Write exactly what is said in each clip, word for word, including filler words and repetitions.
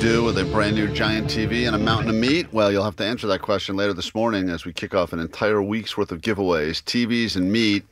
do with a brand new giant T V and a mountain of meat? Well, you'll have to answer that question later this morning as we kick off an entire week's worth of giveaways, T Vs and meat.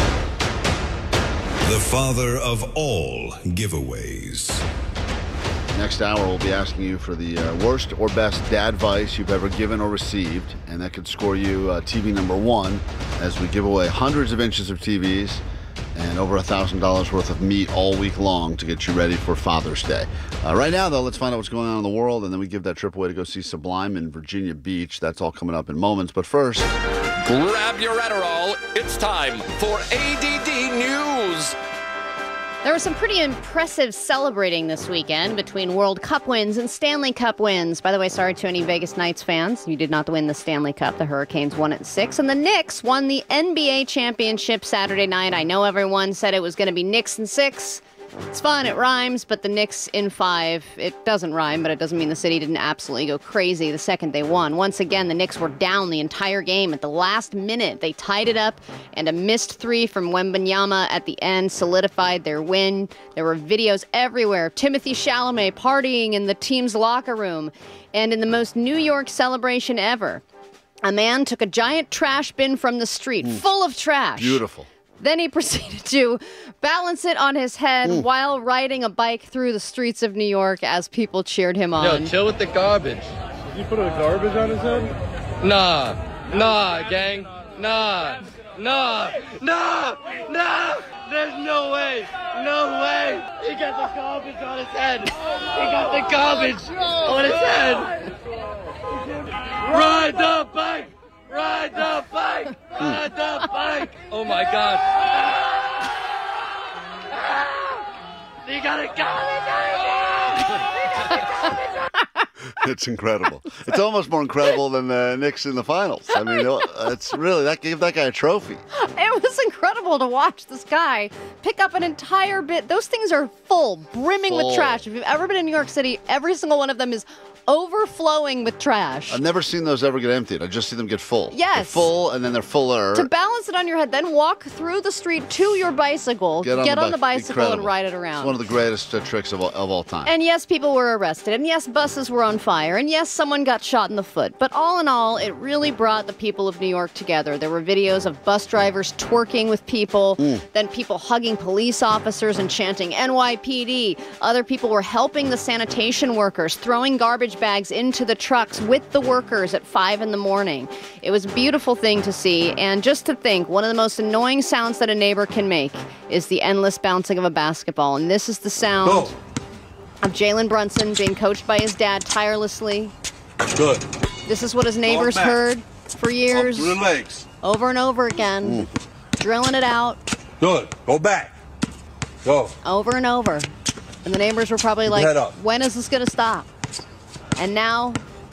The father of all giveaways. Next hour, we'll be asking you for the uh, worst or best dad advice you've ever given or received, and that could score you uh, T V number one as we give away hundreds of inches of T Vs and over one thousand dollars worth of meat all week long to get you ready for Father's Day. Uh, right now, though, let's find out what's going on in the world, and then we give that trip away to go see Sublime in Virginia Beach. That's all coming up in moments. But first, grab your Adderall. It's time for A D D News. There was some pretty impressive celebrating this weekend between World Cup wins and Stanley Cup wins. By the way, sorry to any Vegas Knights fans. You did not win the Stanley Cup. The Hurricanes won at six. And the Knicks won the N B A championship Saturday night. I know everyone said it was going to be Knicks in six. It's fun, it rhymes, but the Knicks in five, it doesn't rhyme, but it doesn't mean the city didn't absolutely go crazy the second they won. Once again, the Knicks were down the entire game. At the last minute, they tied it up, and a missed three from Wembanyama at the end solidified their win. There were videos everywhere. Timothée Chalamet partying in the team's locker room. And in the most New York celebration ever, a man took a giant trash bin from the street, mm. full of trash. Beautiful. Then he proceeded to balance it on his head mm. while riding a bike through the streets of New York as people cheered him on. Yo, chill with the garbage. Did you put a garbage on his head? Nah. Nah, gang. Nah. Nah. Nah. Nah. There's no way. No way. He got the garbage on his head. He got the garbage on his head. Ride the bike. Ride the bike! Ride the bike! Oh my God! You gotta go! It's incredible. It's almost more incredible than the Knicks in the finals. I mean, it's really, that gave that guy a trophy. It was incredible to watch this guy pick up an entire bit. Those things are full, brimming full. with trash. If you've ever been in New York City, every single one of them is overflowing with trash. I've never seen those ever get emptied. I just see them get full. Yes. They're full, and then they're fuller. To balance it on your head, then walk through the street to your bicycle, get on, get the, on the bicycle, incredible. and ride it around. It's one of the greatest uh, tricks of all, of all time. And yes, people were arrested, and yes, buses were on fire, and yes, someone got shot in the foot. But all in all, it really brought the people of New York together. There were videos of bus drivers twerking with people, mm. then people hugging police officers and chanting N Y P D. Other people were helping the sanitation workers, throwing garbage bags into the trucks with the workers at five in the morning. It was a beautiful thing to see, and just to think, one of the most annoying sounds that a neighbor can make is the endless bouncing of a basketball, and this is the sound oh. of Jalen Brunson being coached by his dad tirelessly. Good. This is what his neighbors heard for years. Up through the legs. Over and over again. Mm. Drilling it out. Good. Go back. Go. Over and over. And the neighbors were probably Keep like, when is this going to stop? And now,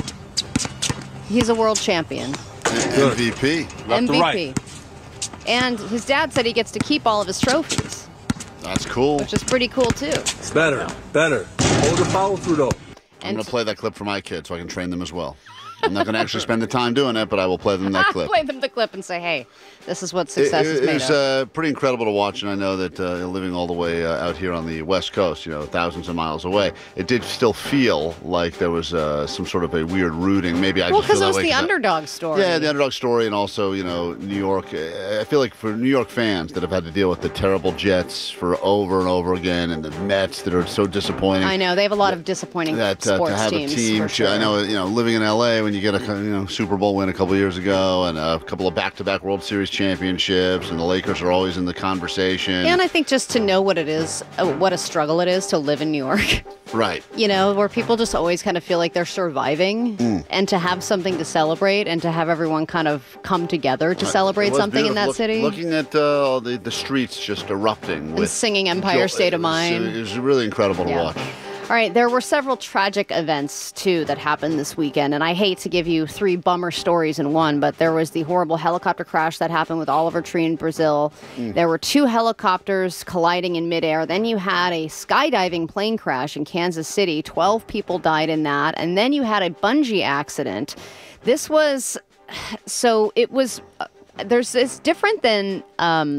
he's a world champion. M V P. M V P. And his dad said he gets to keep all of his trophies. That's cool. Which is pretty cool, too. Better. Better. Hold the follow through, though. I'm going to play that clip for my kids so I can train them as well. I'm not going to actually spend the time doing it, but I will play them that clip. Play them the clip and say, hey, this is what success it, it, is made It was of. uh, pretty incredible to watch, and I know that uh, living all the way uh, out here on the West Coast, you know, thousands of miles away, it did still feel like there was uh, some sort of a weird rooting. Maybe I well, just feel that way. Well, because it was the underdog I, story. Yeah, the underdog story, and also, you know, New York. I feel like for New York fans that have had to deal with the terrible Jets for over and over again, and the Mets that are so disappointing. I know, they have a lot of disappointing that, uh, sports to have teams. A team, for sure. I know, you know, living in L A when you get a, you know, Super Bowl win a couple years ago and a couple of back-to-back World Series championships, and the Lakers are always in the conversation. And I think just to know what it is, uh, what a struggle it is to live in New York. Right. You know, where people just always kind of feel like they're surviving, mm. and to have something to celebrate and to have everyone kind of come together to celebrate something in that Look, city. Looking at uh, the, the streets just erupting. And with singing Empire State of Mind. It was really incredible to yeah. watch. All right, there were several tragic events, too, that happened this weekend. And I hate to give you three bummer stories in one, but there was the horrible helicopter crash that happened with Oliver Tree in Brazil. Mm. There were two helicopters colliding in midair. Then you had a skydiving plane crash in Kansas City. twelve people died in that. And then you had a bungee accident. This was, so it was, uh, there's this different than, um,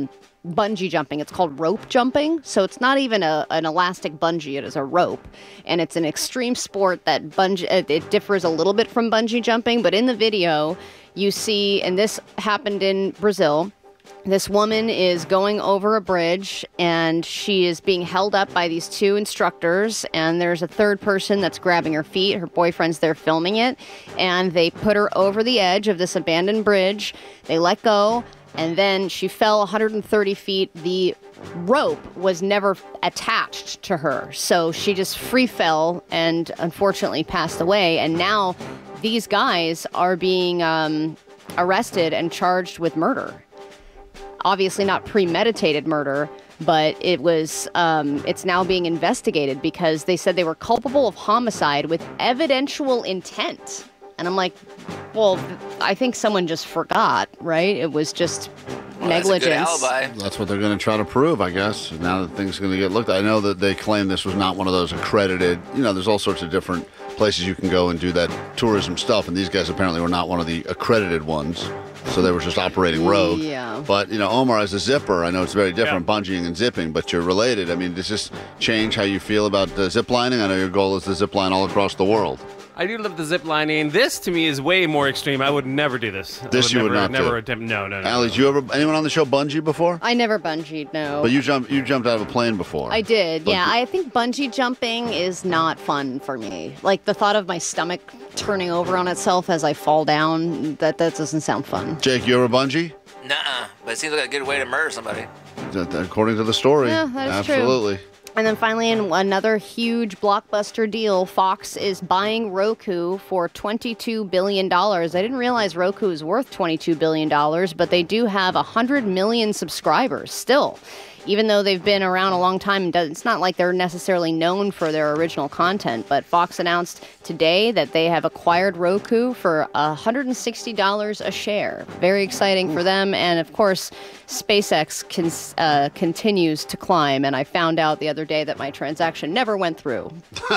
bungee jumping. It's called rope jumping. So it's not even a, an elastic bungee. It is a rope. And it's an extreme sport that bungee, it, it differs a little bit from bungee jumping. But in the video, you see, and this happened in Brazil, this woman is going over a bridge and she is being held up by these two instructors, and there's a third person that's grabbing her feet. Her boyfriend's there filming it, and they put her over the edge of this abandoned bridge. They let go, and then she fell one hundred thirty feet. The rope was never attached to her, so she just free fell and unfortunately passed away. And now these guys are being um, arrested and charged with murder. Obviously not premeditated murder, but it was, um, it's now being investigated because they said they were culpable of homicide with evidential intent. And I'm like, well, I think someone just forgot, right? It was just well, negligence. That's a good alibi. That's what they're going to try to prove, I guess. Now that things are going to get looked at. I know that they claim this was not one of those accredited, you know, there's all sorts of different places you can go and do that tourism stuff, and these guys apparently were not one of the accredited ones. So they were just operating rogue. Yeah. But, you know, Omar, as a zipper, I know it's very different, yeah. bungeeing and zipping, but you're related. I mean, does this change how you feel about uh, zip lining? I know your goal is to zip line all across the world. I do love the zip lining. This, to me, is way more extreme. I would never do this. This would you never, would not never do? attempt. No, no, no. Allie, no. did you ever, anyone on the show bungee before? I never bungeed, no. But you jumped, you jumped out of a plane before. I did, But yeah. I think bungee jumping is not fun for me. Like, the thought of my stomach turning over on itself as I fall down, that, that doesn't sound fun. Jake, you ever bungee? Nuh-uh. But it seems like a good way to murder somebody. According to the story. Yeah, that is true. Absolutely. And then finally, in another huge blockbuster deal, Fox is buying Roku for twenty-two billion dollars. I didn't realize Roku is worth twenty-two billion dollars, but they do have one hundred million subscribers still. Even though they've been around a long time, it's not like they're necessarily known for their original content. But Fox announced today that they have acquired Roku for one hundred sixty dollars a share. Very exciting for them. And of course, SpaceX can, uh, continues to climb. And I found out the other day that my transaction never went through.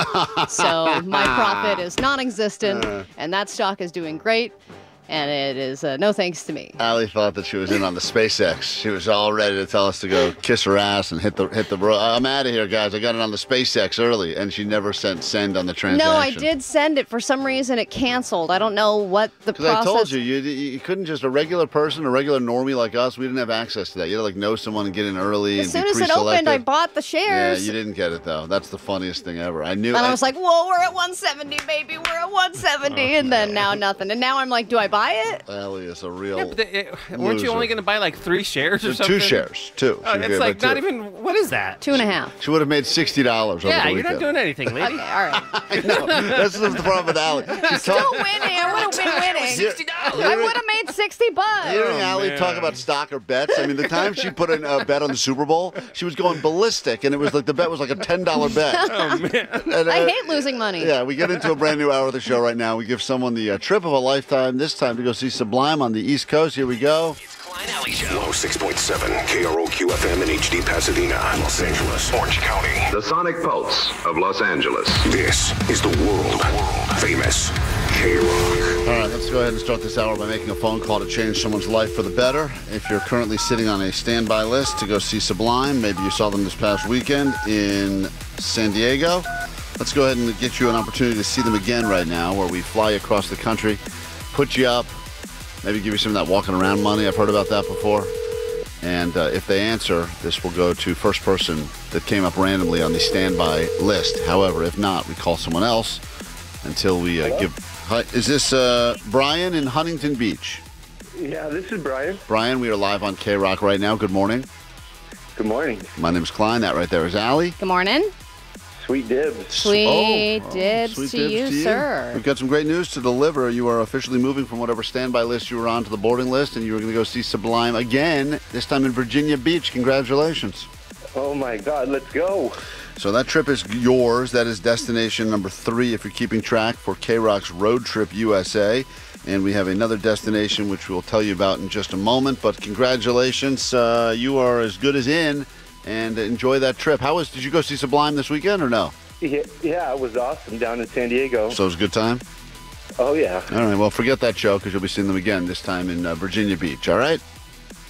So my profit is non-existent, and that stock is doing great. And it is uh, no thanks to me. Allie thought that she was in on the SpaceX. She was all ready to tell us to go kiss her ass and hit the hit the. Bro- I'm out of here, guys. I got it on the SpaceX early, and she never sent send on the transaction. No, I did send it. For some reason, it canceled. I don't know what the Because process. I told you, you, you couldn't just a regular person, a regular normie like us. We didn't have access to that. You had to like know someone and get in early. As and soon be as it opened, I pre-selected. bought the shares. Yeah, you didn't get it though. That's the funniest thing ever. I knew. And I was like, "Whoa, we're at one seventy, baby. We're at one seventy." Oh, and then now nothing. And now I'm like, "Do I buy it?" Allie is a real. Yeah, but they, uh, weren't you loser. only going to buy like three shares or Two something? shares, two. Oh, She it's gave like it not two. even. What is that? Two and a half. She would have made sixty dollars over Yeah, the you're weekend. not doing anything, lady. Okay, all right. I know. That's the problem with Allie. She's Still talk- winning. I would have been winning. sixty dollars. I would have made sixty bucks. Hearing Oh, Allie man. talk about stock or bets, I mean, the time she put in a bet on the Super Bowl, she was going ballistic, and it was like the bet was like a ten dollar bet. Oh, man. And, uh, I hate losing money. Yeah, we get into a brand new hour of the show right now. We give someone the uh, trip of a lifetime, this time to go see Sublime on the East Coast. Here we go. Klein Alley Show. one oh six point seven K R O Q F M in H D Pasadena, Los Angeles, Orange County. The Sonic Pulse of Los Angeles. This is the world famous K-Rock. All right, let's go ahead and start this hour by making a phone call to change someone's life for the better. If you're currently sitting on a standby list to go see Sublime, maybe you saw them this past weekend in San Diego, let's go ahead and get you an opportunity to see them again right now, where we fly you across the country, put you up, maybe give you some of that walking around money. I've heard about that before. And uh, if they answer, this will go to first person that came up randomly on the standby list. However, if not, we call someone else until we uh, give... Hi, is this uh, Brian in Huntington Beach? Yeah, this is Brian. Brian, we are live on K-Rock right now. Good morning. Good morning. My name is Klein. That right there is Allie. Good morning. Sweet dibs. Sweet Oh, dibs sweet to dibs you, to you. sir. We've got some great news to deliver. You are officially moving from whatever standby list you were on to the boarding list, and you were going to go see Sublime again, this time in Virginia Beach. Congratulations. Oh my God, let's go. So that trip is yours. That is destination number three, if you're keeping track, for K-Rock's Road Trip U S A. And we have another destination, which we'll tell you about in just a moment. But congratulations. Uh, you are as good as in, and enjoy that trip. How was, did you go see Sublime this weekend or no? Yeah, yeah, it was awesome down in San Diego. So it was a good time? Oh, yeah. All right, well, forget that show because you'll be seeing them again, this time in uh, Virginia Beach, all right?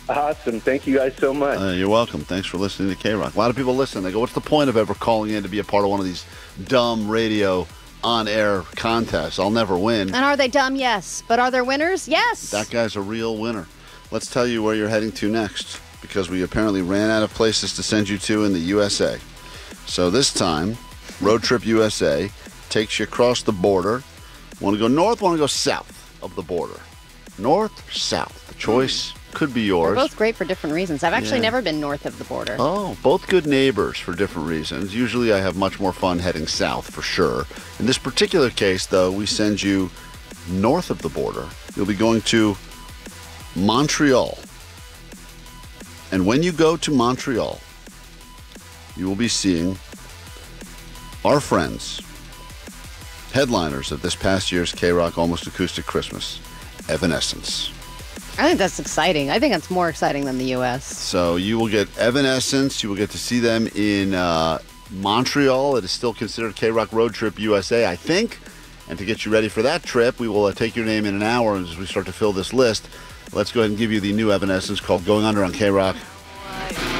Awesome. Thank you guys so much. Uh, you're welcome. Thanks for listening to K-Rock. A lot of people listen. They go, what's the point of ever calling in to be a part of one of these dumb radio on-air contests? I'll never win. And are they dumb? Yes. But are there winners? Yes. That guy's a real winner. Let's tell you where you're heading to next, because we apparently ran out of places to send you to in the U S A. So this time, Road Trip U S A takes you across the border. Want to go north, want to go south of the border? North or south? The choice could be yours. They're both great for different reasons. I've actually Yeah. never been north of the border. Oh, both good neighbors for different reasons. Usually I have much more fun heading south for sure. In this particular case, though, we send you north of the border. You'll be going to Montreal. And when you go to Montreal, you will be seeing our friends, headliners of this past year's K-Rock Almost Acoustic Christmas, Evanescence. I think that's exciting. I think that's more exciting than the U S. So you will get Evanescence. You will get to see them in uh, Montreal. It is still considered K-Rock Road Trip U S A, I think. And to get you ready for that trip, we will uh, take your name in an hour as we start to fill this list. Let's go ahead and give you the new Evanescence called Going Under on K-Rock